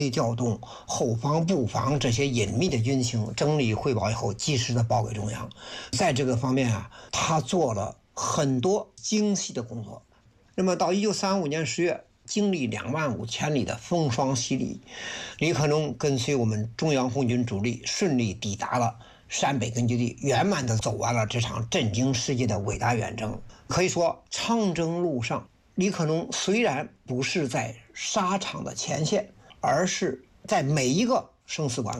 调动后方、布防这些隐秘的军情，整理汇报以后，及时的报给中央。在这个方面啊，他做了很多精细的工作。那么到1935年10月，经历25000里的风霜洗礼，李可弄跟随我们中央红军主力顺利抵达了陕北根据地，圆满地走完了这场震惊世界的伟大远征。可以说，长征路上，李可弄虽然不是在沙场的前线，而是在每一个生死关